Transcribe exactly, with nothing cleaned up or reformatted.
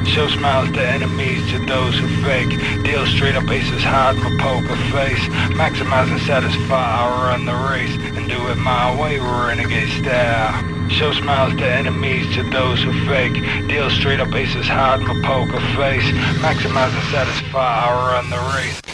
Show smiles to enemies, to those who fake. Deal straight up aces, hide my poker face. Maximize and satisfy, I run the race. And do it my way, renegade style. Show smiles to enemies, to those who fake. Deal straight up aces, hide my poker face. Maximize and satisfy, I run the race.